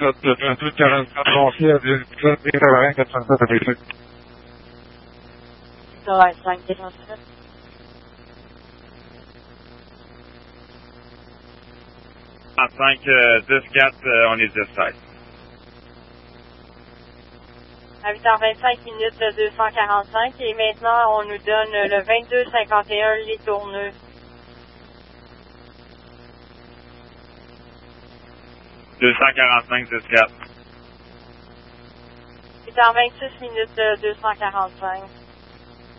38 44 foncier à 17 80 87 ABC. 85 47. À 5, 10-4, on est 10-16. À 8h25 minutes, 245. Et maintenant, on nous donne le 2251, les tourneux. 245, 10-4. 8h26 minutes, 245.